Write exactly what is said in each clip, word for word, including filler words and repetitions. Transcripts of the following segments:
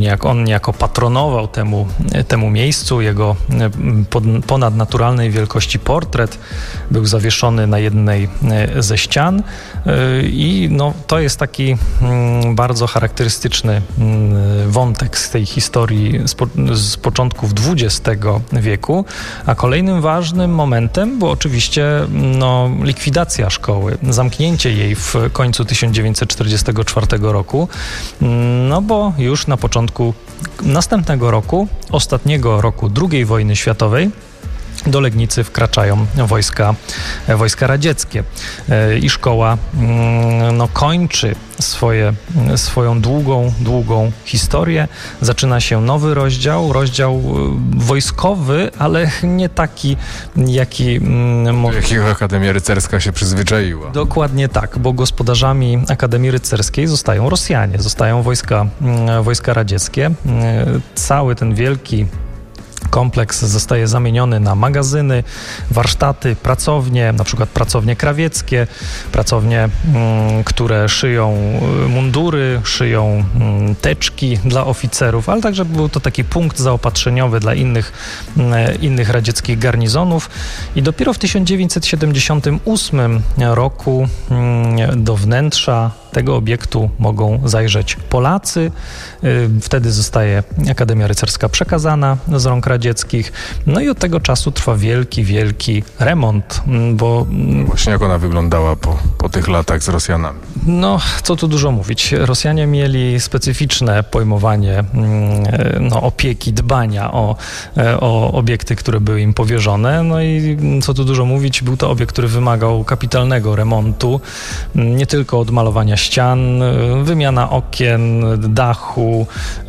jak on niejako patronował temu, temu miejscu. Jego ponadnaturalnej wielkości portret był zawieszony na jednej ze ścian i no, to jest taki bardzo charakterystyczny wątek z tej historii z, po, z początków dwudziestego wieku, a kolejnym ważnym momentem było oczywiście no, likwidacja szkoły, zamknięcie jej w końcu tysiąc dziewięćset czterdziestego czwartego roku, no bo już na początku następnego roku, ostatniego roku drugiej wojny światowej, do Legnicy wkraczają wojska, wojska radzieckie i szkoła no, kończy swoje, swoją długą, długą historię. Zaczyna się nowy rozdział, rozdział wojskowy, ale nie taki, jaki... Do jakiego Akademia Rycerska się przyzwyczaiła. Dokładnie tak, bo gospodarzami Akademii Rycerskiej zostają Rosjanie, zostają wojska, wojska radzieckie. Cały ten wielki kompleks zostaje zamieniony na magazyny, warsztaty, pracownie, na przykład pracownie krawieckie, pracownie, mm, które szyją mundury, szyją mm, teczki dla oficerów, ale także był to taki punkt zaopatrzeniowy dla innych, mm, innych radzieckich garnizonów i dopiero w tysiąc dziewięćset siedemdziesiątym ósmym roku mm, do wnętrza tego obiektu mogą zajrzeć Polacy. Wtedy zostaje Akademia Rycerska przekazana z rąk radzieckich. No i od tego czasu trwa wielki, wielki remont, bo... Właśnie jak ona wyglądała po, po tych latach z Rosjanami? No, co tu dużo mówić. Rosjanie mieli specyficzne pojmowanie no, opieki, dbania o, o obiekty, które były im powierzone. No i co tu dużo mówić, był to obiekt, który wymagał kapitalnego remontu. Nie tylko odmalowania ścian, wymiana okien, dachu.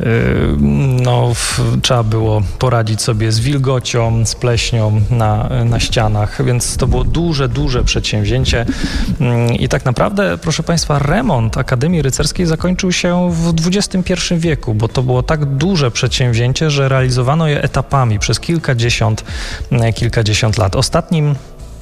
No, w, trzeba było poradzić sobie z wilgocią, z pleśnią na, na ścianach, więc to było duże, duże przedsięwzięcie. I tak naprawdę, proszę Państwa, remont Akademii Rycerskiej zakończył się w dwudziestym pierwszym wieku, bo to było tak duże przedsięwzięcie, że realizowano je etapami przez kilkadziesiąt, kilkadziesiąt lat. Ostatnim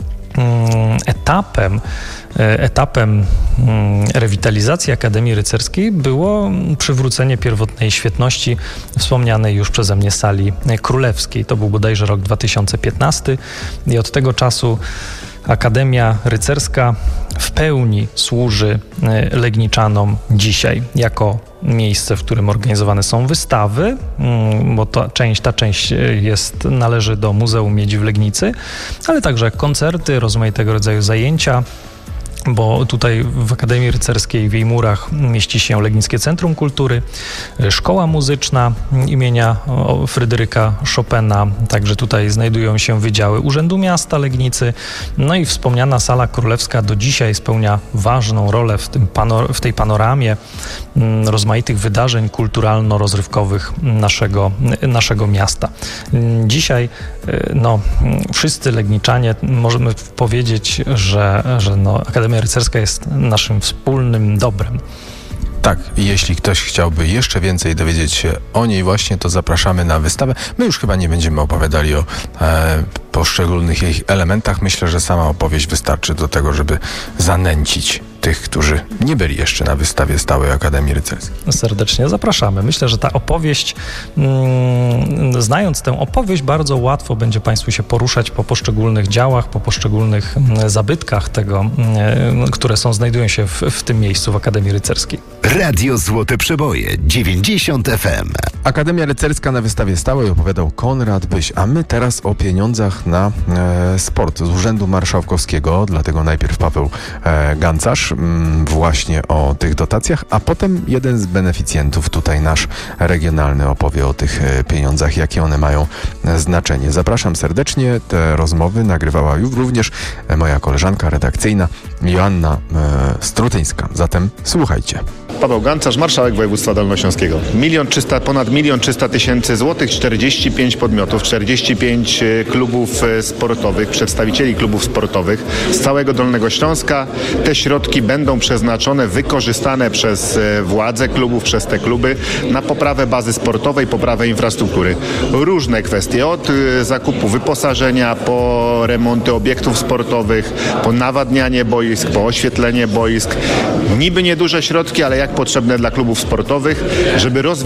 etapem Etapem rewitalizacji Akademii Rycerskiej było przywrócenie pierwotnej świetności wspomnianej już przeze mnie sali królewskiej. To był bodajże rok dwa tysiące piętnasty i od tego czasu Akademia Rycerska w pełni służy Legniczanom dzisiaj jako miejsce, w którym organizowane są wystawy, bo ta część, ta część jest, należy do Muzeum Miedzi w Legnicy, ale także koncerty, rozmaitego rodzaju zajęcia, bo tutaj w Akademii Rycerskiej w jej murach mieści się Legnickie Centrum Kultury, Szkoła Muzyczna imienia Fryderyka Chopina, także tutaj znajdują się wydziały Urzędu Miasta Legnicy, no i wspomniana Sala Królewska do dzisiaj spełnia ważną rolę w, tym panor- w tej panoramie rozmaitych wydarzeń kulturalno-rozrywkowych naszego, naszego miasta. Dzisiaj no, wszyscy Legniczanie możemy powiedzieć, że, że no, Akademia Rycerska jest naszym wspólnym dobrem. Tak, jeśli ktoś chciałby jeszcze więcej dowiedzieć się o niej właśnie, to zapraszamy na wystawę. My już chyba nie będziemy opowiadali o e, poszczególnych jej elementach. Myślę, że sama opowieść wystarczy do tego, żeby zanęcić tych, którzy nie byli jeszcze na wystawie stałej Akademii Rycerskiej. Serdecznie zapraszamy. Myślę, że ta opowieść, mm, znając tę opowieść, bardzo łatwo będzie Państwu się poruszać po poszczególnych działach, po poszczególnych zabytkach tego, mm, które są, znajdują się w, w tym miejscu w Akademii Rycerskiej. Radio Złote Przeboje, dziewięćdziesiąt F M. Akademia Rycerska na wystawie stałej opowiadał Konrad Byś, a my teraz o pieniądzach na e, sport z Urzędu Marszałkowskiego, dlatego najpierw Paweł e, Gancarz m, właśnie o tych dotacjach, a potem jeden z beneficjentów, tutaj nasz regionalny, opowie o tych e, pieniądzach, jakie one mają e, znaczenie. Zapraszam serdecznie, te rozmowy nagrywała już również e, moja koleżanka redakcyjna Joanna e, Strutyńska. Zatem słuchajcie. Paweł Gancarz, marszałek województwa dolnośląskiego. Milion trzysta, ponad milion trzysta tysięcy złotych, czterdzieści pięć podmiotów, czterdzieści pięć klubów sportowych, przedstawicieli klubów sportowych z całego Dolnego Śląska. Te środki będą przeznaczone, wykorzystane przez władze klubów, przez te kluby na poprawę bazy sportowej, poprawę infrastruktury. Różne kwestie, od zakupu wyposażenia, po remonty obiektów sportowych, po nawadnianie boisk, po oświetlenie boisk. Niby nieduże środki, ale jak potrzebne dla klubów sportowych, żeby rozwijać